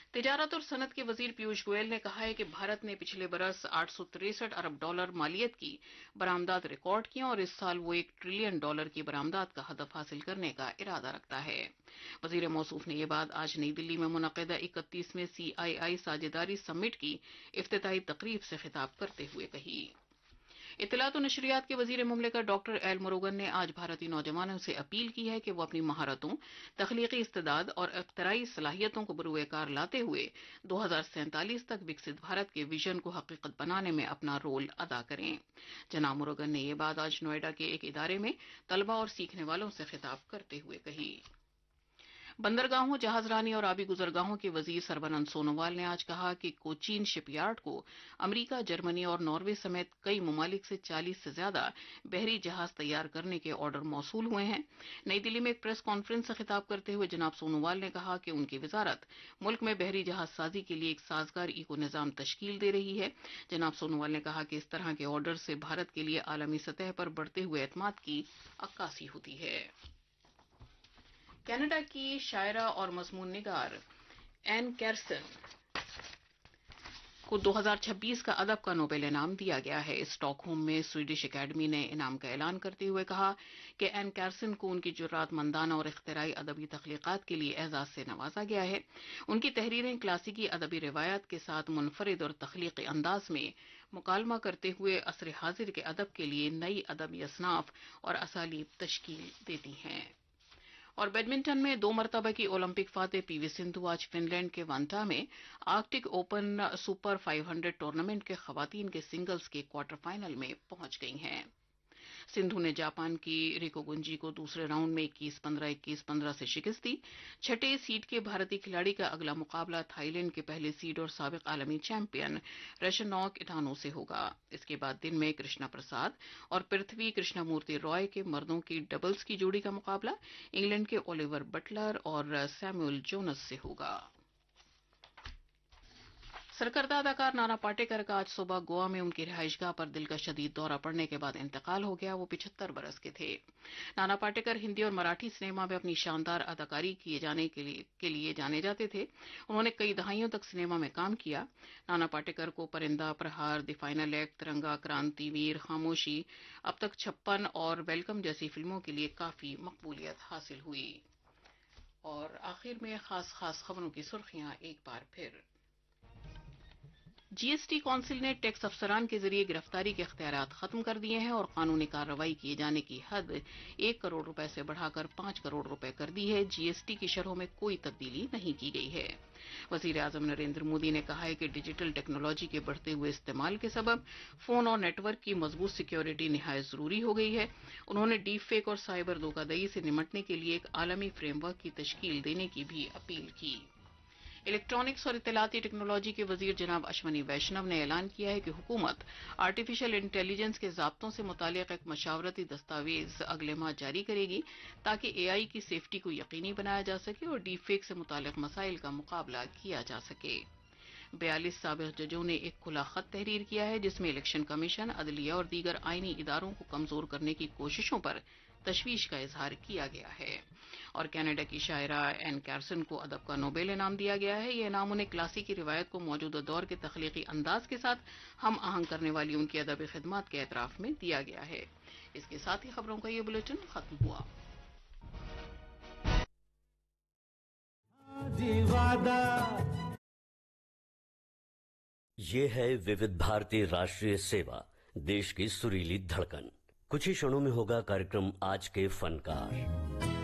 تجارت اور صنعت کے وزیر پیوش گوئل نے کہا ہے کہ بھارت نے پچھلے برس $863 ارب مالیت کی برآمدات ریکارڈ کی اور اس سال وہ $1 ٹریلین کی برآمدات کا ہدف حاصل کرنے کا ارادہ رکھتا ہے۔ وزیر موصوف نے یہ بات آج نئی دلی میں منعقدہ 31ویں CII ساجھیداری سمٹ کی افتتاحی تقریب سے خطاب کرتے ہوئے کہی۔ اطلاعات و نشریات کے وزیر مملکت ڈاکٹر ایل مروگن نے آج بھارتی نوجوانوں سے اپیل کی ہے کہ وہ اپنی مہارتوں، تخلیقی استعداد اور اختراعی صلاحیتوں کو بروئے کار لاتے ہوئے 2047 تک وکست بھارت کے ویژن کو حقیقت بنانے میں اپنا رول ادا کریں۔ جناب مروگن نے یہ بات آج نوئیڈا کے ایک ادارے میں طلباء اور سیکھنے والوں سے خطاب کرتے ہوئے کہی۔ بندرگاہوں، جہاز رانی اور آبی گزرگاہوں کے وزیر سربانند سونووال نے آج کہا کہ کوچین شپ یارڈ کو امریکہ، جرمنی اور ناروے سمیت کئی ممالک سے 40 سے زیادہ بحری جہاز تیار کرنے کے آرڈر موصول ہوئے ہیں۔ نئی دلی میں ایک پریس کانفرنس سے خطاب کرتے ہوئے جناب سونووال نے کہا کہ ان کی وزارت ملک میں بحری جہاز سازی کے لیے ایک سازگار ایکو نظام تشکیل دے رہی ہے۔ جناب سونووال نے کہا کہ اس طرح کے آرڈر سے بھارت کے لیے عالمی سطح پر بڑھتے ہوئے اعتماد کی عکاسی ہوتی ہے۔ کینیڈا کی شاعرہ اور مضمون نگار این کیرسن کو 2026 کا ادب کا نوبل انعام دیا گیا ہے۔ اسٹاک ہوم میں سویڈش اکیڈمی نے انعام کا اعلان کرتے ہوئے کہا کہ این کیرسن کو ان کی جرات مندانہ اور اختراعی ادبی تخلیقات کے لیے اعزاز سے نوازا گیا ہے۔ ان کی تحریریں کلاسیکی ادبی روایات کے ساتھ منفرد اور تخلیقی انداز میں مکالمہ کرتے ہوئے عصر حاضر کے ادب کے لیے نئی ادبی اصناف اور اسالیب تشکیل دیتی ہیں۔ اور بیڈمنٹن میں 2 مرتبہ کی اولمپک فاتح پی وی سندھو آج فن لینڈ کے وانٹا میں آرکٹک اوپن سپر 500 ٹورنامنٹ کے خواتین کے سنگلز کے کوارٹر فائنل میں پہنچ گئی ہیں۔ سندھو نے جاپان کی ریکو گنجی کو دوسرے راؤنڈ میں 21-15 21-15 سے شکست دی۔ چھٹے سیڈ کے بھارتی کھلاڑی کا اگلا مقابلہ تھائی لینڈ کے پہلے سیڈ اور سابق عالمی چیمپئن رشنوک اٹانو سے ہوگا۔ اس کے بعد دن میں کرشنا پرساد اور پرتھوی کرشنا مورتی رائے کے مردوں کی ڈبلز کی جوڑی کا مقابلہ انگلینڈ کے اولیور بٹلر اور سیموئل جونس سے ہوگا۔ سرکردہ اداکار نانا پاٹیکر کا آج صبح گوا میں ان کی رہائش گاہ پر دل کا شدید دورہ پڑنے کے بعد انتقال ہو گیا۔ وہ 75 برس کے تھے۔ نانا پاٹیکر ہندی اور مراٹھی سنیما میں اپنی شاندار اداکاری کے لیے جانے جاتے تھے۔ انہوں نے کئی دہائیوں تک سنیما میں کام کیا۔ نانا پاٹیکر کو پرندہ، پرہار، دی فائنل ایکٹ، ترنگا، کرانتی ویر، خاموشی، اب تک 56 اور ویلکم جیسی فلموں کے لیے کافی مقبولیت حاصل ہوئی۔ اور آخر میں خاص خبروں کی سرخیاں ایک بار پھر۔ جی ایس ٹی کونسل نے ٹیکس افسران کے ذریعے گرفتاری کے اختیارات ختم کر دیے ہیں اور قانونی کارروائی کیے جانے کی حد 1 کروڑ روپے سے بڑھا کر 5 کروڑ روپے کر دی ہے۔ جی ایس ٹی کی شرحوں میں کوئی تبدیلی نہیں کی گئی ہے۔ وزیر اعظم نریندر مودی نے کہا ہے کہ ڈیجیٹل ٹیکنالوجی کے بڑھتے ہوئے استعمال کے سبب فون اور نیٹ ورک کی مضبوط سیکیورٹی نہایت ضروری ہو گئی ہے۔ انہوں نے ڈیپ فیک اور سائبر دھوکہ دہی سے نمٹنے کے لیے ایک عالمی فریم ورک کی تشکیل دینے کی بھی اپیل کی۔ الیکٹرانکس اور اطلاعاتی ٹیکنالوجی کے وزیر جناب اشونی ویشنو نے اعلان کیا ہے کہ حکومت آرٹیفیشل انٹیلیجنس کے ضابطوں سے متعلق ایک مشاورتی دستاویز اگلے ماہ جاری کرے گی تاکہ اے آئی کی سیفٹی کو یقینی بنایا جا سکے اور ڈیپ فیک سے متعلق مسائل کا مقابلہ کیا جا سکے۔ 42 سابق ججوں نے ایک کھلا خط تحریر کیا ہے جس میں الیکشن کمیشن، عدلیہ اور دیگر آئینی اداروں کو کمزور کرنے کی کوششوں پر تشویش کا اظہار کیا گیا ہے۔ اور کینیڈا کی شاعرہ این کیرسن کو ادب کا نوبل انعام دیا گیا ہے۔ یہ انعام انہیں کلاسیکی روایت کو موجودہ دور کے تخلیقی انداز کے ساتھ ہم آہنگ کرنے والی ان کی ادبی خدمات کے اعتراف میں دیا گیا ہے۔ اس کے ساتھ ہی خبروں کا یہ بلیٹن ختم ہوا۔ یہ ہے ووِدھ بھارتی راشٹریہ سیوا، دیش کی سریلی دھڑکن۔ کچھ ہی شنوں میں ہوگا کارکرم آج کے فنکار۔